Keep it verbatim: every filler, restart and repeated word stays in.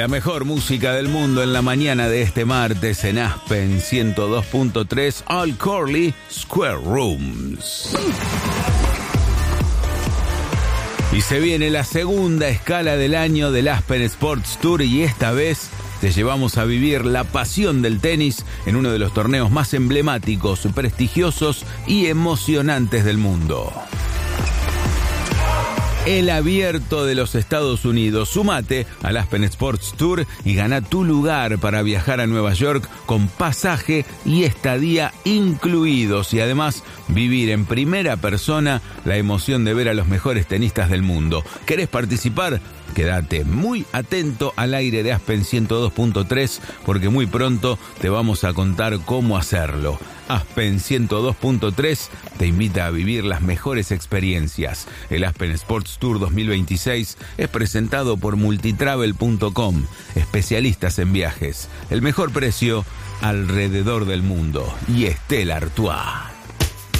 La mejor música del mundo en la mañana de este martes en Aspen ciento dos punto tres, Al Corley, Square Rooms. Y se viene la segunda escala del año del Aspen Sports Tour y esta vez te llevamos a vivir la pasión del tenis en uno de los torneos más emblemáticos, prestigiosos y emocionantes del mundo. El Abierto de los Estados Unidos. Sumate al Aspen Sports Tour y gana tu lugar para viajar a Nueva York con pasaje y estadía incluidos y además vivir en primera persona la emoción de ver a los mejores tenistas del mundo. ¿Querés participar? Quédate muy atento al aire de Aspen ciento dos punto tres porque muy pronto te vamos a contar cómo hacerlo. Aspen ciento dos punto tres te invita a vivir las mejores experiencias. El Aspen Sports Tour dos mil veintiséis es presentado por multitravel punto com, especialistas en viajes. El mejor precio alrededor del mundo. Y Stella Artois.